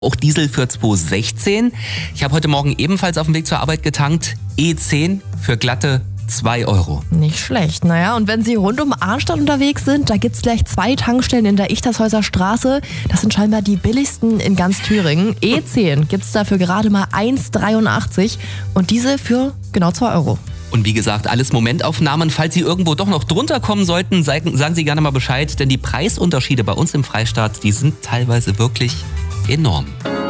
Auch Diesel für 2,16. Ich habe heute Morgen ebenfalls auf dem Weg zur Arbeit getankt. E10 für glatte 2 Euro. Nicht schlecht, naja. Und wenn Sie rund um Arnstadt unterwegs sind, da gibt's gleich 2 Tankstellen in der Ichtershäuser Straße. Das sind scheinbar die billigsten in ganz Thüringen. E10 gibt's dafür gerade mal 1,83 und diese für genau 2 Euro. Und wie gesagt, alles Momentaufnahmen. Falls Sie irgendwo doch noch drunter kommen sollten, sagen Sie gerne mal Bescheid, denn die Preisunterschiede bei uns im Freistaat, die sind teilweise wirklich enorm.